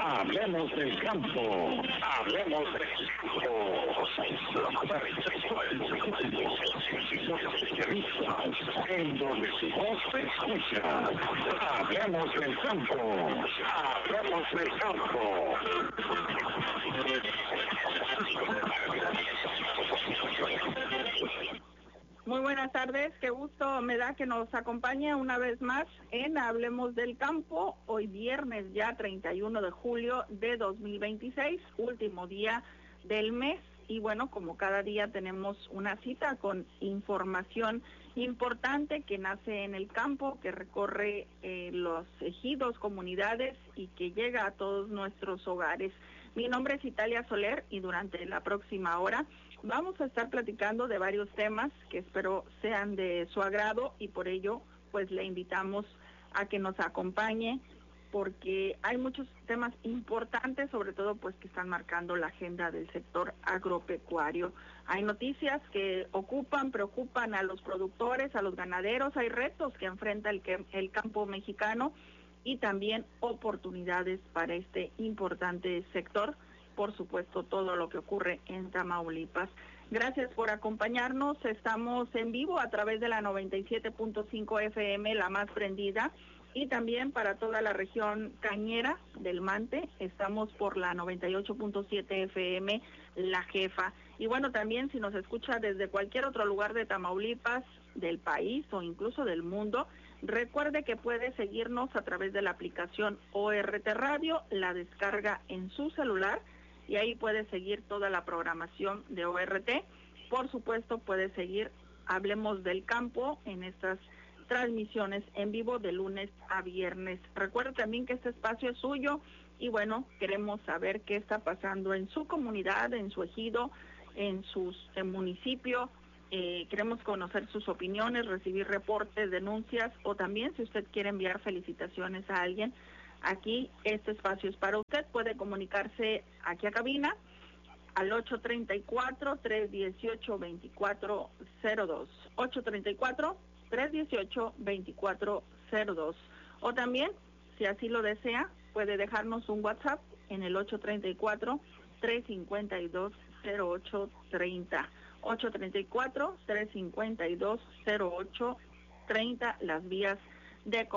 Hablemos del campo. Hablemos del campo. En donde su voz se escucha. Hablemos del campo. Hablemos del campo. Muy buenas tardes, qué gusto me da que nos acompañe una vez más en Hablemos del Campo, hoy viernes ya 31 de julio de 2026, último día del mes, y bueno, como cada día tenemos una cita con información importante que nace en el campo, que recorre los ejidos, comunidades y que llega a todos nuestros hogares. Mi nombre es Italia Soler y durante la próxima hora vamos a estar platicando de varios temas que espero sean de su agrado y por ello pues le invitamos a que nos acompañe porque hay muchos temas importantes, sobre todo pues que están marcando la agenda del sector agropecuario. Hay noticias que preocupan a los productores, a los ganaderos, hay retos que enfrenta el campo mexicano y también oportunidades para este importante sector. Por supuesto, todo lo que ocurre en Tamaulipas. Gracias por acompañarnos. Estamos en vivo a través de la 97.5 FM, la más prendida, y también para toda la región cañera del Mante. Estamos por la 98.7 FM, La Jefa. Y bueno, también si nos escucha desde cualquier otro lugar de Tamaulipas, del país o incluso del mundo, recuerde que puede seguirnos a través de la aplicación ORT Radio, la descarga en su celular y ahí puede seguir toda la programación de ORT. Por supuesto, puede seguir Hablemos del Campo en estas transmisiones en vivo de lunes a viernes. Recuerde también que este espacio es suyo y bueno, queremos saber qué está pasando en su comunidad, en su ejido, en su municipio. Queremos conocer sus opiniones, recibir reportes, denuncias o también si usted quiere enviar felicitaciones a alguien, aquí este espacio es para usted. Puede comunicarse aquí a cabina al 834-318-2402, 834-318-2402. O también, si así lo desea, puede dejarnos un WhatsApp en el 834-352-0830. 834-352-0830, las vías de